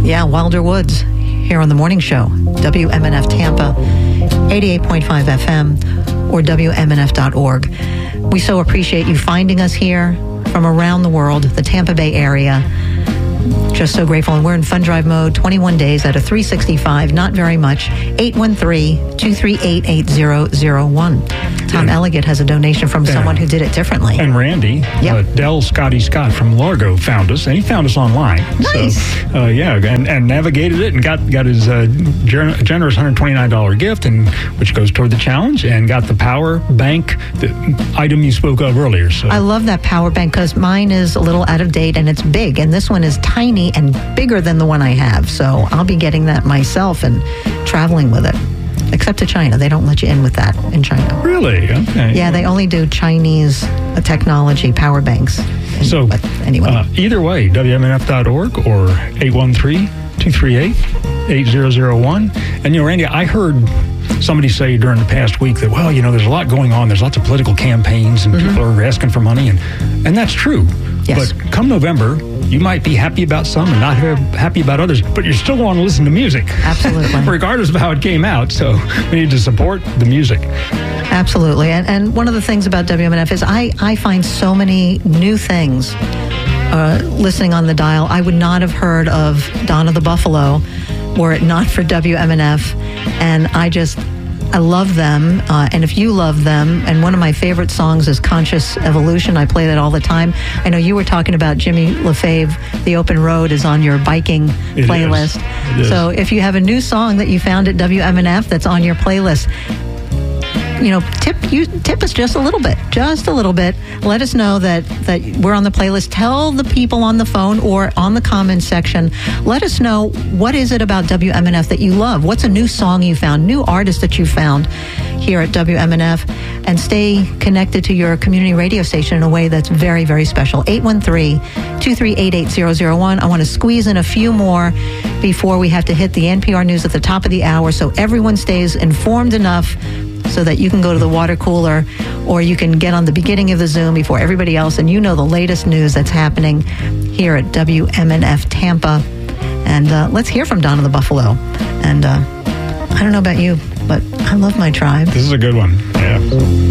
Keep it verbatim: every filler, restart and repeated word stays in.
Yeah, Wilder Woods here on the morning show. W M N F Tampa, eighty-eight point five F M or W M N F dot org. We so appreciate you finding us here from around the world, the Tampa Bay area. Just so grateful. And we're in fund drive mode, twenty-one days out of three sixty-five, not very much. eight one three, two three eight, eight zero zero one. Tom yeah. Elliott has a donation from yeah. someone who did it differently. And Randy, yep. uh, Del Scotty Scott from Largo found us, and he found us online. Nice. So, uh, yeah, and, and navigated it and got, got his uh, ger- generous one hundred twenty-nine dollars gift, and which goes toward the challenge, and got the power bank, the item you spoke of earlier. So I love that power bank because mine is a little out of date and it's big, and this one is tiny and bigger than the one I have. So I'll be getting that myself and traveling with it. Except to China. They don't let you in with that in China. Really? Okay. Yeah, they only do Chinese uh, technology power banks. And, so but anyway. Uh, either way, W M N F dot org or eight one three, two three eight, eight zero zero one. And, you know, Randy, I heard somebody say during the past week that, well, you know, there's a lot going on. There's lots of political campaigns and mm-hmm. people are asking for money. And, and that's true. Yes. But come November, you might be happy about some and not happy about others, but you're still going to listen to music. Absolutely. Regardless of how it came out. So we need to support the music. Absolutely. And, and one of the things about W M N F is I, I find so many new things uh, listening on the dial. I would not have heard of Donna the Buffalo were it not for W M N F. And I just... I love them, uh, and if you love them, and one of my favorite songs is Conscious Evolution. I play that all the time. I know you were talking about Jimmy LaFave, The Open Road is on your biking it playlist. Is. It is. So if you have a new song that you found at W M N F that's on your playlist, you know, tip you tip us just a little bit, just a little bit. Let us know that, that we're on the playlist. Tell the people on the phone or on the comments section. Let us know, what is it about W M N F that you love? What's a new song you found, new artist that you found here at W M N F? And stay connected to your community radio station in a way that's very, very special. eight one three, two three eight, eight zero zero one. I want to squeeze in a few more before we have to hit the N P R News at the top of the hour so everyone stays informed enough so that you can go to the water cooler or you can get on the beginning of the Zoom before everybody else and you know the latest news that's happening here at W M N F Tampa. And uh, let's hear from Donna the Buffalo. And uh, I don't know about you, but I love my tribe. This is a good one. Yeah.